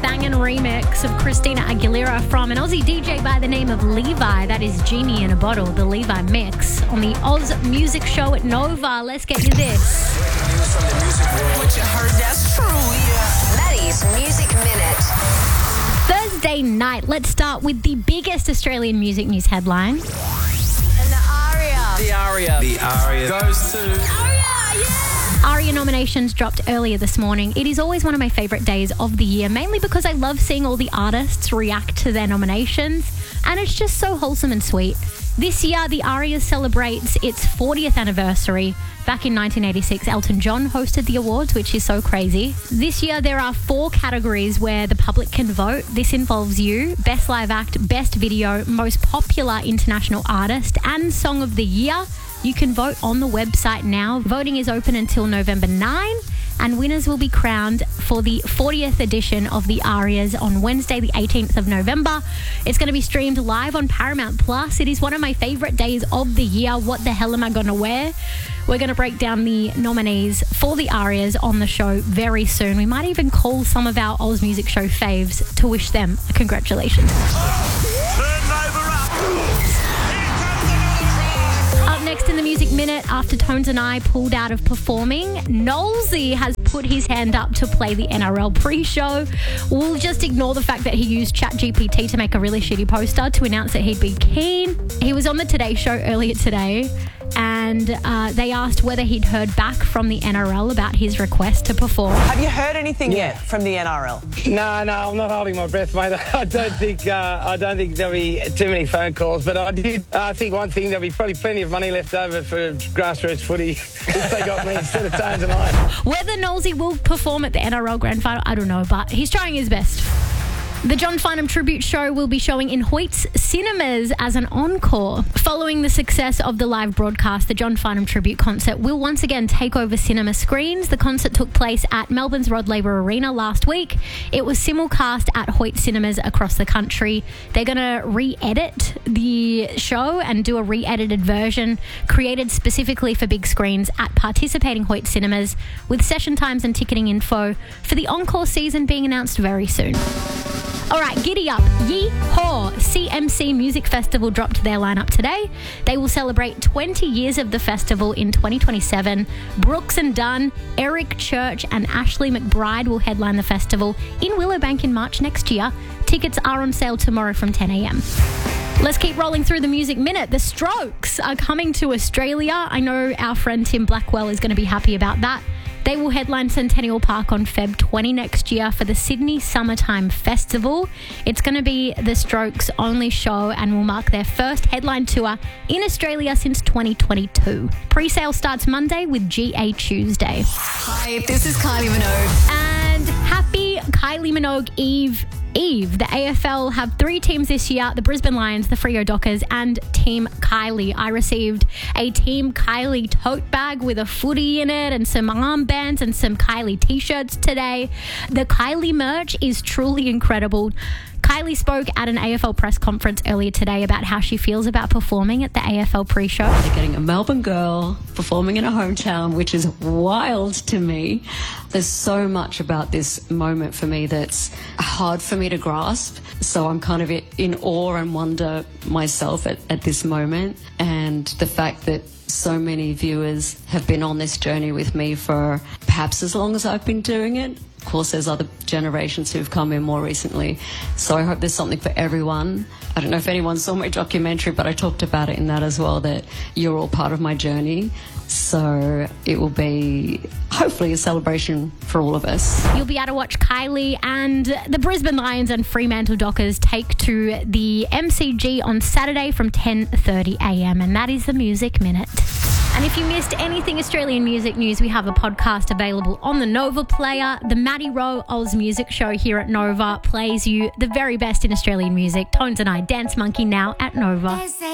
banging remix of Christina Aguilera from an Aussie DJ by the name of Levi. That is Genie in a Bottle, the Levi mix on the Oz Music Show at Nova. Let's get you this. What you heard, that's true, yeah. Maddie's Music Minute. Thursday night, let's start with the biggest Australian music news headline. And the aria. The aria goes to... ARIA nominations dropped earlier this morning. It is always one of my favourite days of the year, mainly because I love seeing all the artists react to their nominations, and it's just so wholesome and sweet. This year, the ARIA celebrates its 40th anniversary. Back in 1986, Elton John hosted the awards, which is so crazy. This year, there are 4 categories where the public can vote. This involves you, Best Live Act, Best Video, Most Popular International Artist, and Song of the Year. You can vote on the website now. Voting is open until November 9, and winners will be crowned for the 40th edition of the ARIAs on Wednesday, the 18th of November. It's going to be streamed live on Paramount Plus. It is one of my favourite days of the year. What the hell am I going to wear? We're going to break down the nominees for the ARIAs on the show very soon. We might even call some of our Oz Music Show faves to wish them a congratulations. Next in the Music Minute, after Tones and I pulled out of performing, Nolsey has put his hand up to play the NRL pre-show. We'll just ignore the fact that he used ChatGPT to make a really shitty poster to announce that he'd be keen. He was on the Today Show earlier today, and they asked whether he'd heard back from the NRL about his request to perform. Have you heard anything yet from the NRL? No, I'm not holding my breath, mate. I don't think there'll be too many phone calls, but I think one thing, there'll be probably plenty of money left over for grassroots footy if they got me instead of Tones and I. Whether Nolsey will perform at the NRL Grand Final, I don't know, but he's trying his best. The John Farnham Tribute Show will be showing in Hoyts Cinemas as an encore. Following the success of the live broadcast, the John Farnham Tribute Concert will once again take over cinema screens. The concert took place at Melbourne's Rod Laver Arena last week. It was simulcast at Hoyts Cinemas across the country. They're going to re-edit the show and do a re-edited version created specifically for big screens at participating Hoyts Cinemas, with session times and ticketing info for the encore season being announced very soon. All right, giddy up. Yee-haw! CMC Music Festival dropped their lineup today. They will celebrate 20 years of the festival in 2027. Brooks and Dunn, Eric Church and Ashley McBride will headline the festival in Willowbank in March next year. Tickets are on sale tomorrow from 10 a.m. Let's keep rolling through the Music Minute. The Strokes are coming to Australia. I know our friend Tim Blackwell is going to be happy about that. They will headline Centennial Park on Feb 20 next year for the Sydney Summertime Festival. It's going to be the Strokes' only show and will mark their first headline tour in Australia since 2022. Pre-sale starts Monday with GA Tuesday. Hi, this is Kylie Minogue. And happy Kylie Minogue Eve. The AFL have 3 teams this year, the Brisbane Lions, the Freo Dockers and Team Kylie. I received a Team Kylie tote bag with a footy in it and some armbands and some Kylie t-shirts today. The Kylie merch is truly incredible. Kylie spoke at an AFL press conference earlier today about how she feels about performing at the AFL pre-show. They're getting a Melbourne girl performing in a hometown, which is wild to me. There's so much about this moment for me that's hard for me to grasp. So I'm kind of in awe and wonder myself at this moment. And the fact that so many viewers have been on this journey with me for perhaps as long as I've been doing it. Of course, there's other generations who've come in more recently. So I hope there's something for everyone. I don't know if anyone saw my documentary, but I talked about it in that as well, that you're all part of my journey. So it will be hopefully a celebration for all of us. You'll be able to watch Kylie and the Brisbane Lions and Fremantle Dockers take to the MCG on Saturday from 10:30 a.m. And that is the Music Minute. And if you missed anything Australian music news, we have a podcast available on the Nova player. The Maddie Rowe Oz Music Show here at Nova plays you the very best in Australian music. Tones and I, Dance Monkey, now at Nova.